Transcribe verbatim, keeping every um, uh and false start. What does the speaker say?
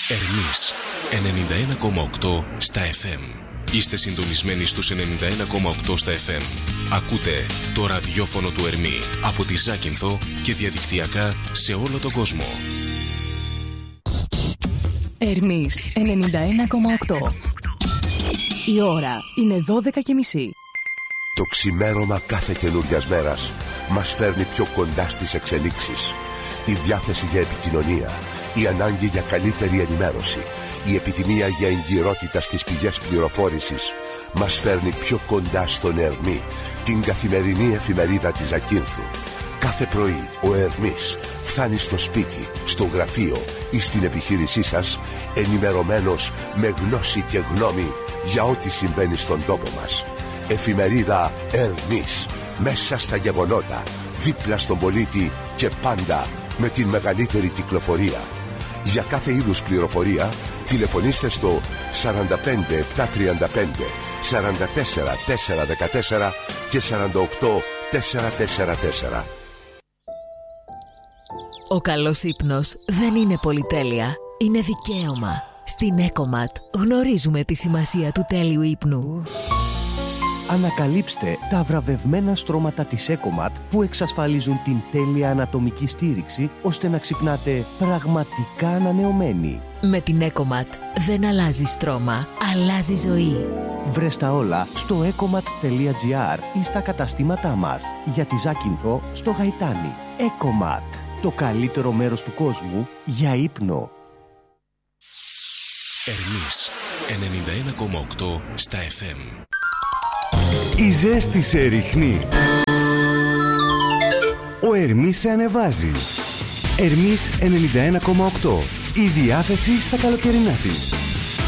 Ερμής ενενήντα ένα κόμμα οκτώ στα εφ εμ. Είστε συντονισμένοι στους ενενήντα ένα κόμμα οκτώ στα εφ εμ. Ακούτε το ραδιόφωνο του Ερμή από τη Ζάκυνθο και διαδικτυακά σε όλο τον κόσμο. Ερμής ενενήντα ένα κόμμα οκτώ. Η ώρα είναι δώδεκα και μισή. Το ξημέρωμα κάθε καινούριας μέρας μας φέρνει πιο κοντά στις εξελίξεις. Η διάθεση για επικοινωνία, η ανάγκη για καλύτερη ενημέρωση, η επιθυμία για εγκυρότητα στις πηγές πληροφόρησης μας φέρνει πιο κοντά στον Ερμή, την καθημερινή εφημερίδα της Ζακύνθου. Κάθε πρωί ο Ερμής φτάνει στο σπίτι, στο γραφείο ή στην επιχείρησή σας ενημερωμένος με γνώση και γνώμη για ό,τι συμβαίνει στον τόπο μας. Εφημερίδα Ερμής, μέσα στα γεγονότα, δίπλα στον πολίτη και πάντα με την μεγαλύτερη κυκλοφορία. Για κάθε είδους πληροφορία τηλεφωνήστε στο σαράντα πέντε επτακόσια τριάντα πέντε σαράντα τέσσερα τετρακόσια δεκατέσσερα και σαράντα οκτώ τετρακόσια σαράντα τέσσερα. Ο καλός ύπνος δεν είναι πολυτέλεια, είναι δικαίωμα. Στην Ecomat γνωρίζουμε τη σημασία του τέλειου ύπνου. Ανακαλύψτε τα βραβευμένα στρώματα της Ecomat που εξασφαλίζουν την τέλεια ανατομική στήριξη ώστε να ξυπνάτε πραγματικά ανανεωμένοι. Με την Ecomat δεν αλλάζει στρώμα, αλλάζει ζωή. Βρες τα όλα στο ecomat τελεία τζι άρ ή στα καταστήματά μας. Για τη Ζάκυνθο στο Γαϊτάνι. Ecomat, το καλύτερο μέρος του κόσμου για ύπνο. Ερμής ενενήντα ένα κόμμα οκτώ στα εφ εμ. Η ζέστη σε ρίχνει. Ο Ερμής σε ανεβάζει. Ερμής ενενήντα ένα κόμμα οκτώ. Η διάθεση στα καλοκαιρινά της.